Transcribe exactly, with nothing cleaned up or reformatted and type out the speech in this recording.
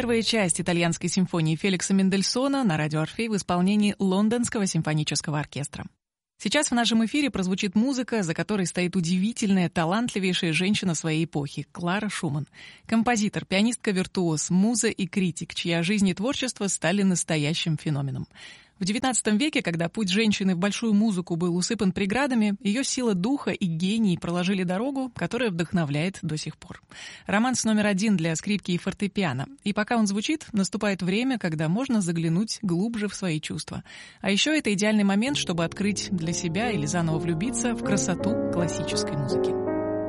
Первая часть итальянской симфонии Феликса Мендельсона на радио Орфей в исполнении Лондонского симфонического оркестра. Сейчас в нашем эфире прозвучит музыка, за которой стоит удивительная, талантливейшая женщина своей эпохи — Клара Шуман. Композитор, пианистка-виртуоз, муза и критик, чья жизнь и творчество стали настоящим феноменом. В девятнадцатом веке, когда путь женщины в большую музыку был усыпан преградами, ее сила духа и гений проложили дорогу, которая вдохновляет до сих пор. Романс номер один для скрипки и фортепиано. И пока он звучит, наступает время, когда можно заглянуть глубже в свои чувства. А еще это идеальный момент, чтобы открыть для себя или заново влюбиться в красоту классической музыки.